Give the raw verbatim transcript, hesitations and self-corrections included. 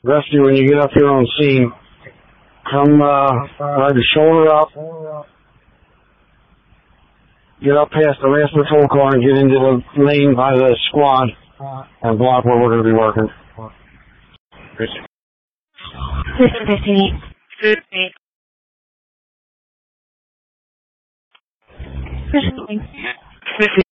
Rusty, when you get up here on scene, come uh, ride the shoulder up, get up past the last patrol car and get into the lane by the squad and block where we're going to be working. Christian. fifty. fifty. Christian. fifty.